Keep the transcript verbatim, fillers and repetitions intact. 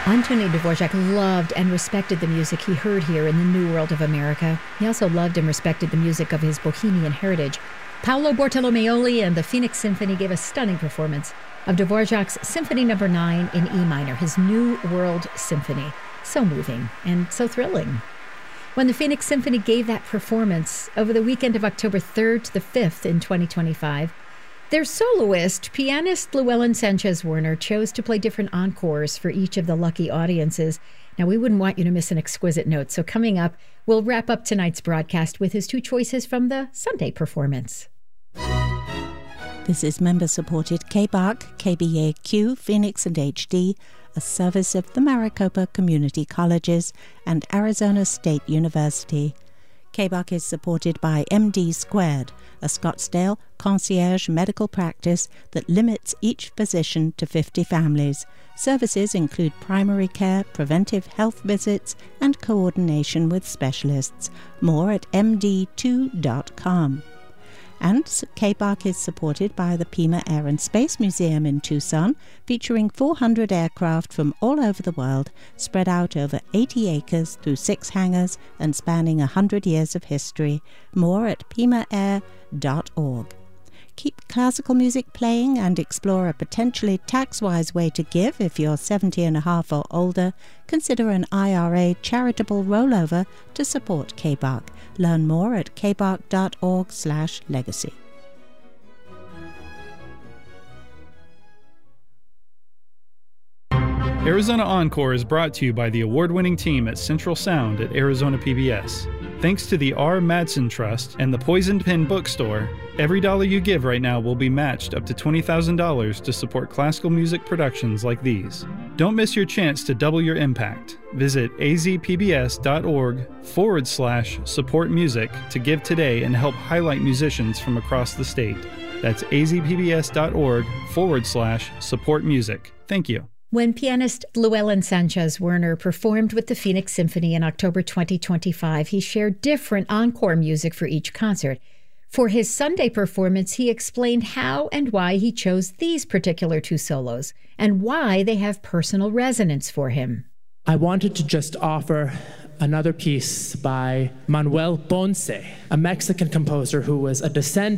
Antonín Dvorak loved and respected the music he heard here in the New World of America. He also loved and respected the music of his Bohemian heritage. Paolo Bartolomeoli and the Phoenix Symphony gave a stunning performance of Dvorak's Symphony Number nine in E minor, his New World Symphony. So moving and so thrilling. When the Phoenix Symphony gave that performance over the weekend of October third to the fifth in twenty twenty-five, their soloist, pianist Llewellyn Sanchez-Werner, chose to play different encores for each of the lucky audiences. Now, we wouldn't want you to miss an exquisite note, so coming up, we'll wrap up tonight's broadcast with his two choices from the Sunday performance. This is member-supported K B A C, K B A Q, Phoenix and H D, a service of the Maricopa Community Colleges and Arizona State University. K B A C is supported by M D Squared, a Scottsdale concierge medical practice that limits each physician to fifty families. Services include primary care, preventive health visits, and coordination with specialists. More at m d two dot com. And K B A C is supported by the Pima Air and Space Museum in Tucson, featuring four hundred aircraft from all over the world, spread out over eighty acres through six hangars and spanning one hundred years of history. More at pima air dot org. Keep classical music playing and explore a potentially tax-wise way to give if you're seventy and a half or older. Consider an I R A charitable rollover to support K B A C. Learn more at k b a c dot org slash legacy. Arizona Encore is brought to you by the award-winning team at Central Sound at Arizona P B S. Thanks to the R. Madsen Trust and the Poisoned Pen Bookstore, every dollar you give right now will be matched up to twenty thousand dollars to support classical music productions like these. Don't miss your chance to double your impact. Visit azpbs.org forward slash support music to give today and help highlight musicians from across the state. That's azpbs.org forward slash support music. Thank you. When pianist Llewellyn Sanchez-Werner performed with the Phoenix Symphony in October twenty twenty-five, he shared different encore music for each concert. For his Sunday performance, he explained how and why he chose these particular two solos and why they have personal resonance for him. I wanted to just offer another piece by Manuel Ponce, a Mexican composer who was a descendant